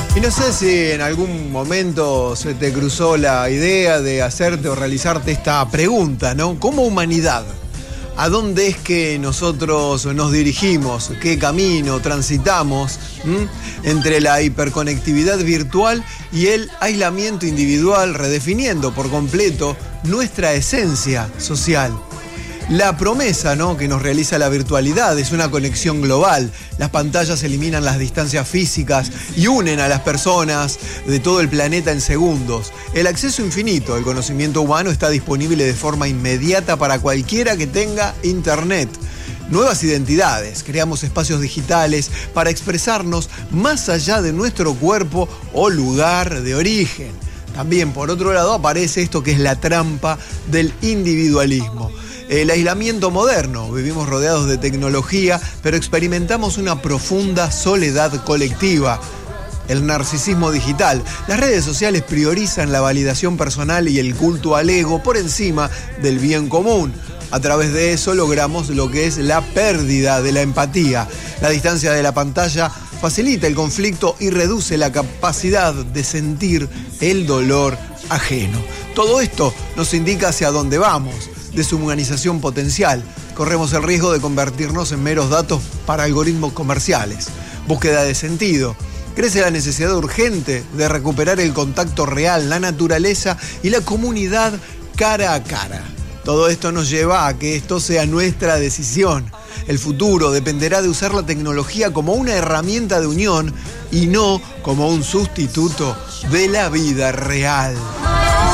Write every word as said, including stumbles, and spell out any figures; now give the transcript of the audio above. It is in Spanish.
Y no sé si en algún momento se te cruzó la idea de hacerte o realizarte esta pregunta, ¿no? Como humanidad, ¿a dónde es que nosotros nos dirigimos? ¿Qué camino transitamos ¿m? entre la hiperconectividad virtual y el aislamiento individual, redefiniendo por completo nuestra esencia social? La promesa, ¿no?, que nos realiza la virtualidad es una conexión global. Las pantallas eliminan las distancias físicas y unen a las personas de todo el planeta en segundos. El acceso infinito al conocimiento humano está disponible de forma inmediata para cualquiera que tenga internet. Nuevas identidades, creamos espacios digitales para expresarnos más allá de nuestro cuerpo o lugar de origen. También, por otro lado, aparece esto que es la trampa del individualismo. El aislamiento moderno, vivimos rodeados de tecnología, pero experimentamos una profunda soledad colectiva. El narcisismo digital. Las redes sociales priorizan la validación personal y el culto al ego por encima del bien común. A través de eso logramos lo que es la pérdida de la empatía. La distancia de la pantalla facilita el conflicto y reduce la capacidad de sentir el dolor ajeno. Todo esto nos indica hacia dónde vamos. Deshumanización potencial. Corremos el riesgo de convertirnos en meros datos para algoritmos comerciales. Búsqueda de sentido. Crece la necesidad urgente de recuperar el contacto real, la naturaleza y la comunidad cara a cara. Todo esto nos lleva a que esto sea nuestra decisión. El futuro dependerá de usar la tecnología como una herramienta de unión y no como un sustituto de la vida real.